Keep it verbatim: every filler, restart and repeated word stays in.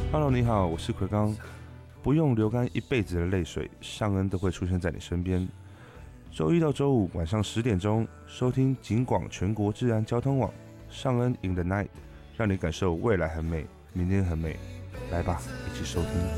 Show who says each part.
Speaker 1: Hello， 你好，我是奎刚。不用流干一辈子的泪水，尚恩都会出现在你身边。周一到周五晚上十点钟，收听警广全国治安交通网，尚恩 in the night， 让你感受未来很美，明天很美。来吧，一起收听。